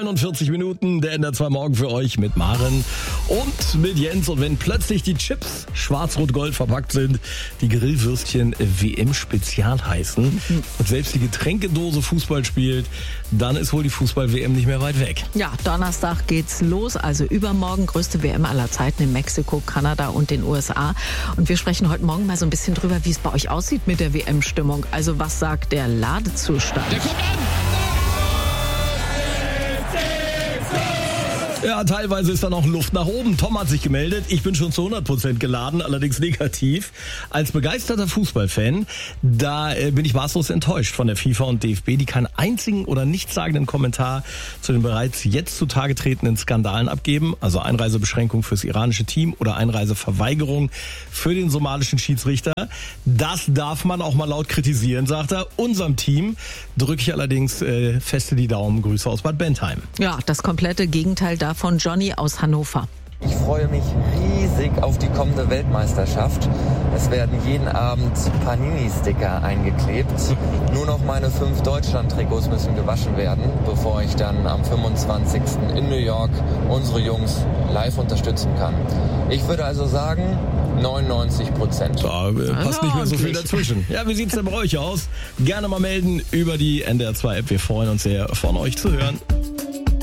49 Minuten, der NDR 2 Morgen für euch mit Maren und mit Jens. Und wenn plötzlich die Chips schwarz-rot-gold verpackt sind, die Grillwürstchen WM-Spezial heißen und selbst die Getränkedose Fußball spielt, dann ist wohl die Fußball-WM nicht mehr weit weg. Ja, Donnerstag geht's los, also übermorgen, größte WM aller Zeiten in Mexiko, Kanada und den USA. Und wir sprechen heute Morgen mal so ein bisschen drüber, wie es bei euch aussieht mit der WM-Stimmung. Also was sagt der Ladezustand? Der kommt an! Ja, teilweise ist da noch Luft nach oben. Tom hat sich gemeldet. Ich bin schon zu 100% geladen, allerdings negativ. Als begeisterter Fußballfan, da bin ich maßlos enttäuscht von der FIFA und DFB, die keinen einzigen oder nichtssagenden Kommentar zu den bereits jetzt zutage tretenden Skandalen abgeben. Also Einreisebeschränkung fürs iranische Team oder Einreiseverweigerung für den somalischen Schiedsrichter. Das darf man auch mal laut kritisieren, sagt er. Unserem Team drücke ich allerdings feste die Daumen. Grüße aus Bad Bentheim. Ja, das komplette Gegenteil von Johnny aus Hannover. Ich freue mich riesig auf die kommende Weltmeisterschaft. Es werden jeden Abend Panini-Sticker eingeklebt. Nur noch meine 5 Deutschland-Trikots müssen gewaschen werden, bevor ich dann am 25. in New York unsere Jungs live unterstützen kann. Ich würde also sagen 99%. Da passt nicht mehr so viel dazwischen. Ja, wie sieht's denn bei euch aus? Gerne mal melden über die NDR 2 App. Wir freuen uns sehr, von euch zu hören.